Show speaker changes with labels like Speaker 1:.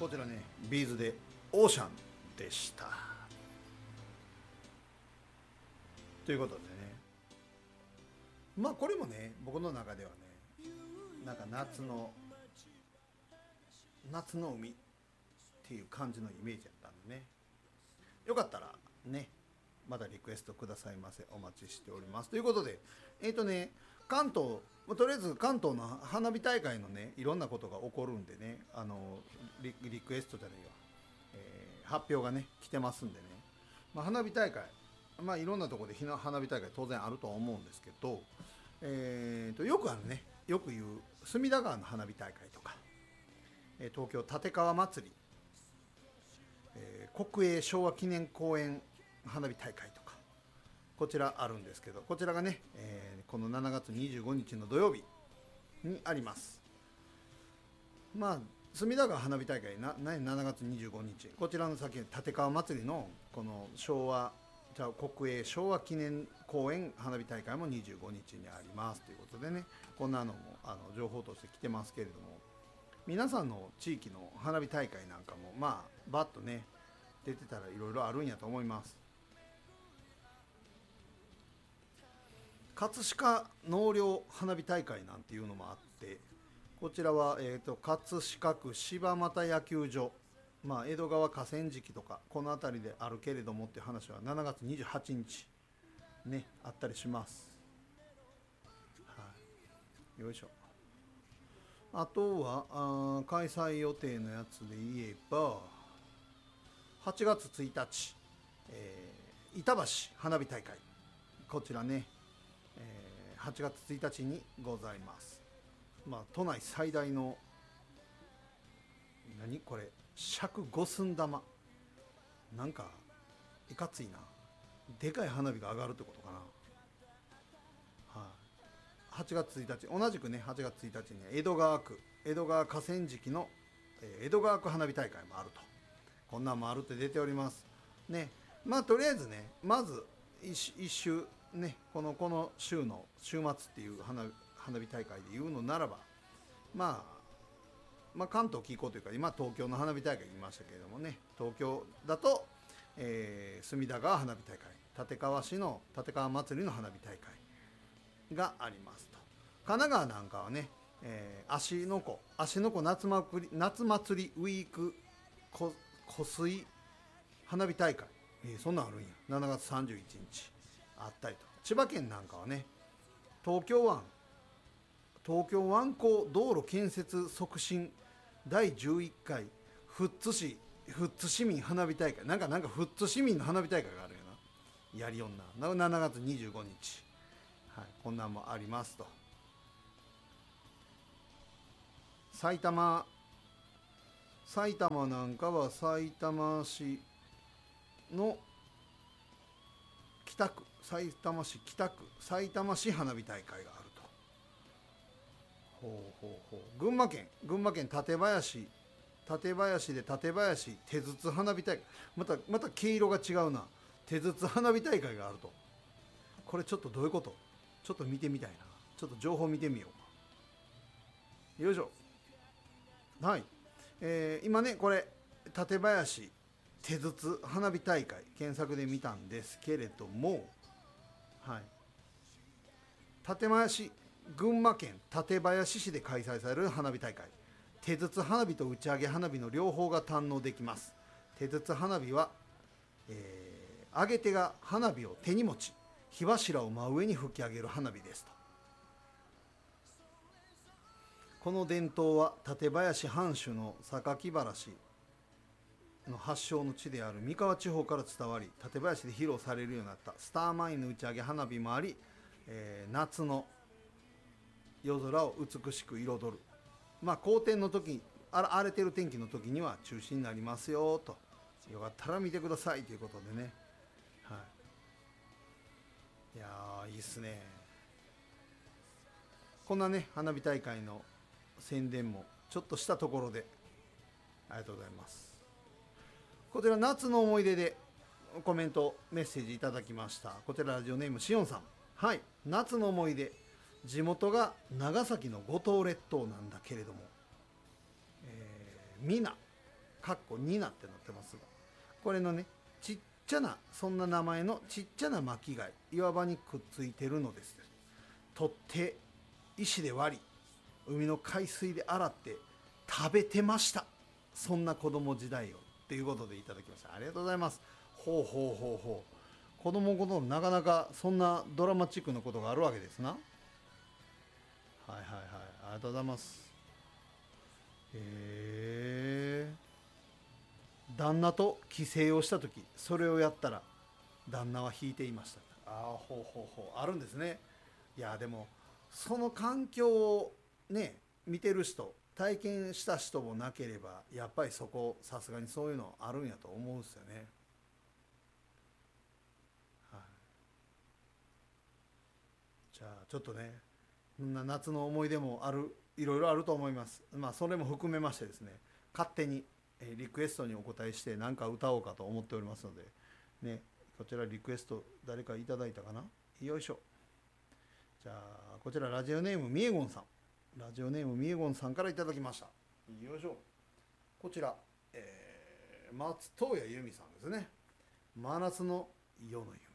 Speaker 1: こちらね、ビーズでオーシャンでした。ということでね、まあこれもね、僕の中ではね、なんか夏の海っていう感じのイメージやったんでね、よかったらね、まだリクエストくださいませ。お待ちしております。ということで、関東、とりあえず関東の花火大会のね、いろんなことが起こるんでね、リクエストじゃないわ、発表がね、来てますんでね、まあ、花火大会、まあいろんなところで花火大会当然あるとは思うんですけど、よくあるね、よく言う隅田川の花火大会とか、東京立川祭り、国営昭和記念公園花火大会とか、こちらあるんですけど、こちらがね、この7月25日の土曜日にあります。まあ隅田川花火大会7月25日、こちらの先立川祭りのこの国営昭和記念公園花火大会も25日にありますということでね、こんなのも情報として来てますけれども、皆さんの地域の花火大会なんかもまあバッとね出てたらいろいろあるんやと思います。葛飾納涼花火大会なんていうのもあって、こちらは、葛飾区柴又野球場、まあ、江戸川河川敷とかこの辺りであるけれどもっていう話は7月28日ねあったりします。はい、よいしょ。あとは開催予定のやつで言えば8月1日、板橋花火大会、こちらね、8月1日にございます。まあ都内最大の何これ尺5寸玉、なんかいかついな、でかい花火が上がるってことかな。はい、8月1日、同じくね8月1日に江戸川河川敷の、江戸川区花火大会もあると、こんなんもあるって出ておりますね。まあとりあえずね、まず一周ね、この週の週末っていう花火大会で言うのならば、まあ関東近郊というか、今東京の花火大会言いましたけれどもね、東京だと、隅田川花火大会、立川市の立川祭りの花火大会がありますと。神奈川なんかはね、芦ノ湖夏祭りウィーク湖水花火大会、そんなんあるんや、7月31日あったりと。千葉県なんかはね、東京湾港道路建設促進第11回富津市民花火大会、なんか富津市民の花火大会があるよな、やりよんな、7月25日、はい、こんなんもありますと。埼玉なんかはさいたま市のさいたま市花火大会があると。群馬県館林で館林手筒花火大会、また毛色が違うな、手筒花火大会があると。これちょっとどういうこと、ちょっと見てみたいな、ちょっと情報見てみよう。よいしょ。はい、今ねこれ館林手筒花火大会検索で見たんですけれども、はい、群馬県館林市で開催される花火大会、手筒花火と打ち上げ花火の両方が堪能できます。手筒花火は、上げ手が花火を手に持ち火柱を真上に吹き上げる花火ですと。この伝統は館林藩主の榊原氏の発祥の地である三河地方から伝わり、館林で披露されるようになったスターマインの打ち上げ花火もあり、夏の夜空を美しく彩る、まあ好天の時、荒れてる天気の時には中止になりますよと、よかったら見てくださいということでね、はい、いやーいいっすね。こんなね花火大会の宣伝もちょっとしたところでありがとうございます。こちら夏の思い出でコメントメッセージいただきました。こちらラジオネームしおんさん、はい、夏の思い出、地元が長崎の五島列島なんだけれども、 かっこ2なってなってますが、これのね、ちっちゃな、そんな名前のちっちゃな巻貝、岩場にくっついてるのです。取って石で割り、海の海水で洗って食べてました。そんな子供時代をっていうことでいただきました。ありがとうございます。ほうほうほうほう。子供のことなかなかそんなドラマチックなことがあるわけですな。はいはいはい、ありがとうございます。旦那と帰省をした時、それをやったら旦那は引いていました。ああ、ほうほうほう、あるんですね。いやでもその環境をね見てる人、体験した人もなければ、やっぱりそこさすがにそういうのあるんやと思うんですよね。はい、じゃあちょっとね、そんな夏の思い出もある、いろいろあると思います。まあそれも含めましてですね、勝手にリクエストにお答えして何か歌おうかと思っておりますのでね、こちらリクエスト誰かいただいたかな。よいしょ。じゃあこちらラジオネームみえごんさん、ラジオネームみえごんさんからいただきました。よいしょ。こちら、松任谷由実さんですね。真夏の夜の夢。